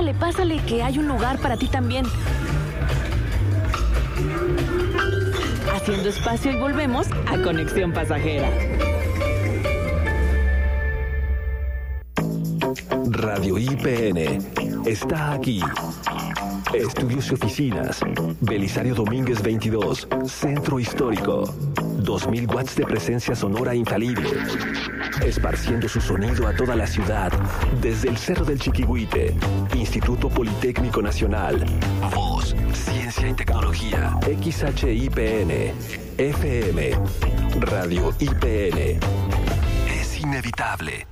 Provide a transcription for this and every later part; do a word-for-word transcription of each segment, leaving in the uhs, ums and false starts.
Pásale, pásale, que hay un lugar para ti también. Haciendo espacio y volvemos a Conexión Pasajera. Radio I P N está aquí. Estudios y oficinas. Belisario Domínguez veintidós. Centro Histórico. dos mil watts de presencia sonora infalible. Esparciendo su sonido a toda la ciudad. Desde el Cerro del Chiquihuite. Instituto Politécnico Nacional. Voz, Ciencia y Tecnología. X H I P N. F M. Radio I P N. Es inevitable.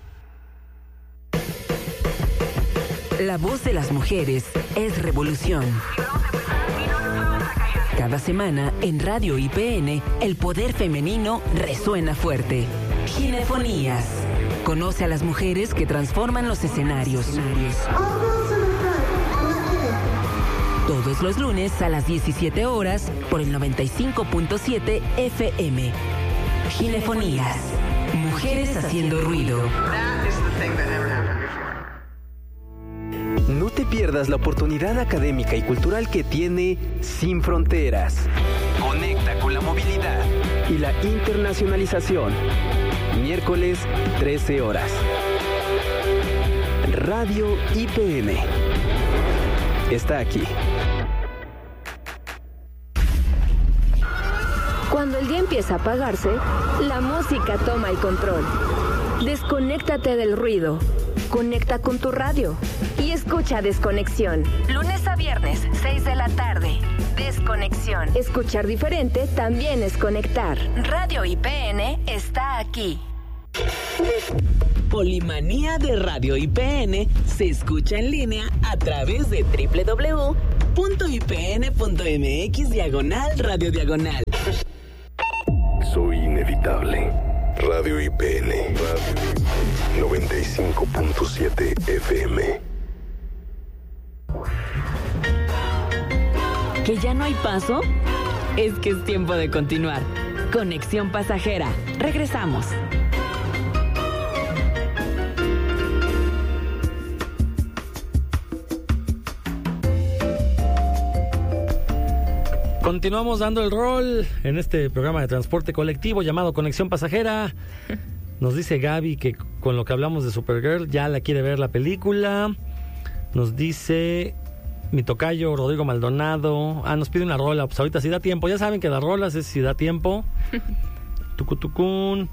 La voz de las mujeres es revolución. Cada semana en Radio I P N, el poder femenino resuena fuerte. Ginefonías. Conoce a las mujeres que transforman los escenarios. Todos los lunes a las diecisiete horas por el noventa y cinco punto siete F M. Ginefonías. Mujeres haciendo ruido. No te pierdas la oportunidad académica y cultural que tiene Sin Fronteras. Conecta con la movilidad y la internacionalización. Miércoles, trece horas. Radio I P N está aquí. Cuando el día empieza a apagarse, la música toma el control. Desconéctate del ruido. Conecta con tu radio y escucha Desconexión. Lunes a viernes, seis de la tarde. Desconexión. Escuchar diferente también es conectar. Radio I P N está aquí. Polimanía de Radio I P N se escucha en línea a través de doble u doble u doble u punto i p n punto m x diagonal radio diagonal. Soy inevitable. Radio I P N. Radio noventa y cinco punto siete F M. ¿Que ya no hay paso? Es que es tiempo de continuar. Conexión Pasajera. Regresamos. Continuamos dando el rol en este programa de transporte colectivo llamado Conexión Pasajera. Nos dice Gaby que con lo que hablamos de Supergirl ya la quiere ver la película. Nos dice mi tocayo Rodrigo Maldonado. Ah, nos pide una rola. Pues ahorita si da tiempo. Ya saben que las rolas es si da tiempo. Tucutucún.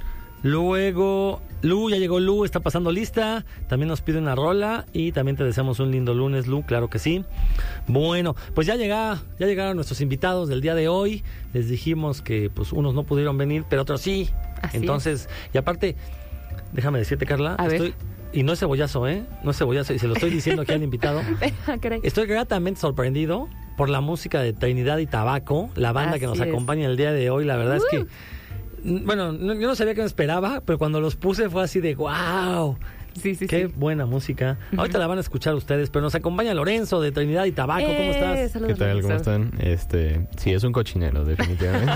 Luego, Lu, ya llegó Lu, está pasando lista. También nos pide una rola. Y también te deseamos un lindo lunes, Lu, claro que sí. Bueno, pues ya llega, ya llegaron nuestros invitados del día de hoy. Les dijimos que pues unos no pudieron venir, pero otros sí. Así Entonces, es. Y aparte, déjame decirte, Carla, A estoy, ver. y no es cebollazo, ¿eh? No es cebollazo, y se lo estoy diciendo aquí al invitado. Estoy gratamente sorprendido por la música de Trinidad y Tabaco, la banda Así que nos es. acompaña el día de hoy. La verdad Uh. es que bueno, no, yo no sabía qué me esperaba, pero cuando los puse fue así de wow. Sí, sí, Qué sí. buena música. Uh-huh. Ahorita la van a escuchar ustedes, pero nos acompaña Lorenzo de Trinidad y Tabaco. ¿Cómo Eh, estás? saludos, ¿Qué tal? ¿Cómo Lorenzo. están? Este, sí, es un cochinero, definitivamente.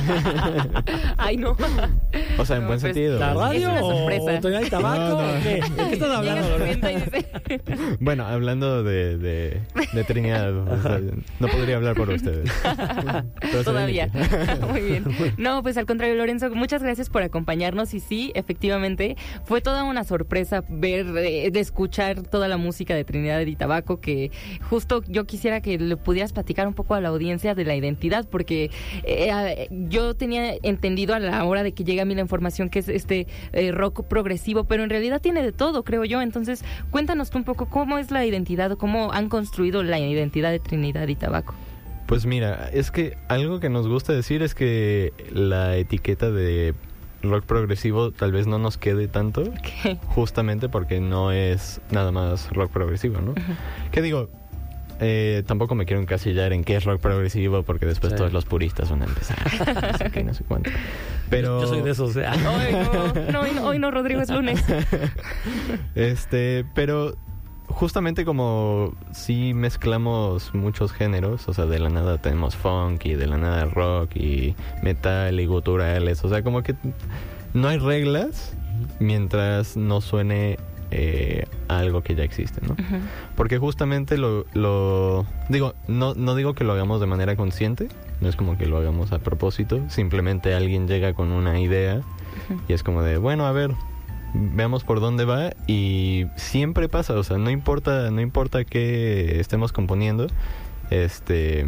Ay, no. O sea, en No, buen pues, sentido. ¿La radio Es una o sorpresa. Trinidad y Tabaco? No, no. ¿O qué? ¿De qué estás hablando, Llega Lorenzo? y dice, Bueno, hablando de, de, de Trinidad, o sea, no podría hablar por ustedes. Pero se todavía. ven Muy bien. No, pues al contrario, Lorenzo, muchas gracias por acompañarnos. Y sí, efectivamente, fue toda una sorpresa ver, eh, de escuchar toda la música de Trinidad y Tabaco, que justo yo quisiera que le pudieras platicar un poco a la audiencia de la identidad, porque eh, yo tenía entendido a la hora de que llega a mí la información que es este eh, rock progresivo, pero en realidad tiene de todo, creo yo. Entonces, cuéntanos tú un poco cómo es la identidad, cómo han construido la identidad de Trinidad y Tabaco. Pues mira, es que algo que nos gusta decir es que la etiqueta de rock progresivo tal vez no nos quede tanto, Okay. justamente porque no es nada más rock progresivo, ¿no? Uh-huh. ¿Qué digo? Eh, tampoco me quiero encasillar en qué es rock progresivo, porque después Sí. todos los puristas van a empezar. No sé qué, no sé cuánto. Pero Yo soy de esos. ¿eh? Hoy no, no, hoy no, hoy no, Rodrigo, es lunes. Este, pero justamente como sí mezclamos muchos géneros, o sea, de la nada tenemos funk y de la nada rock y metal y guturales, o sea, como que no hay reglas mientras no suene eh, a algo que ya existe, ¿no? Ujú. Porque justamente lo, lo digo, no, no digo que lo hagamos de manera consciente, no es como que lo hagamos a propósito, simplemente alguien llega con una idea Ujú. y es como de, bueno, a ver, veamos por dónde va, y siempre pasa, o sea, no importa, no importa qué estemos componiendo, este,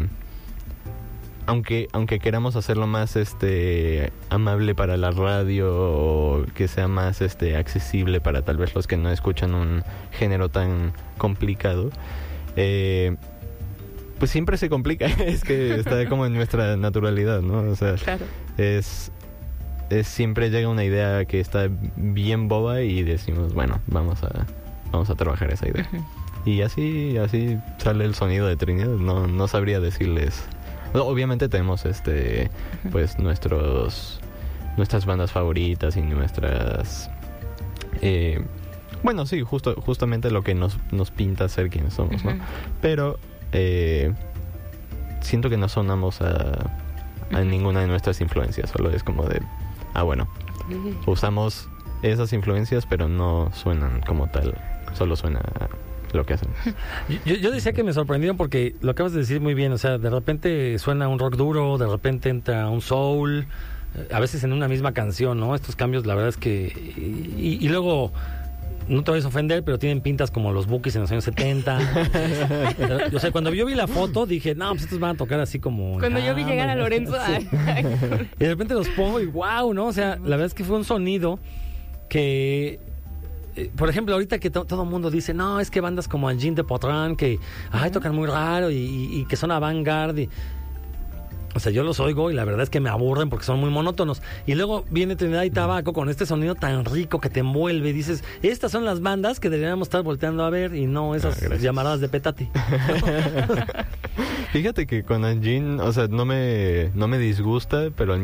aunque, aunque queramos hacerlo más este amable para la radio, o que sea más este accesible para tal vez los que no escuchan un género tan complicado, eh, pues siempre se complica. Es que está como en nuestra naturalidad, ¿no? O sea, Claro. es, es siempre llega una idea que está bien boba y decimos, bueno, vamos a vamos a trabajar esa idea. Ujú. Y así así sale el sonido de Trinidad. No no sabría decirles. Obviamente tenemos este pues nuestros nuestras bandas favoritas y nuestras eh, bueno, sí, justo justamente lo que nos nos pinta ser quienes somos, ¿no? Ujú. Pero eh, siento que no sonamos a, a ninguna de nuestras influencias, solo es como de, ah, bueno, usamos esas influencias, pero no suenan como tal, solo suena lo que hacemos. Yo, yo decía que me sorprendieron porque lo acabas de decir muy bien, o sea, de repente suena un rock duro, de repente entra un soul, eh, a veces en una misma canción, ¿no? Estos cambios, la verdad es que... Y, y luego, no te vayas a ofender, pero tienen pintas como los Bukis en los años setenta. O sea, cuando yo vi la foto, dije, no, pues estos van a tocar así como... Cuando yo vi llegar a Lorenzo... Sí. Y de repente los pongo y wow, ¿no? O sea, la verdad es que fue un sonido que... eh, Por ejemplo, ahorita que to- todo el mundo dice, no, es que bandas como Angine de Potran, que ay, tocan muy raro y, y- y que son avant-garde. y- O sea, yo los oigo y la verdad es que me aburren porque son muy monótonos. Y luego viene Trinidad y Tabaco con este sonido tan rico que te envuelve. Y dices, estas son las bandas que deberíamos estar volteando a ver y no esas Ah, gracias. llamaradas de petate. Fíjate que con Angine, o sea, no me, no me disgusta, pero al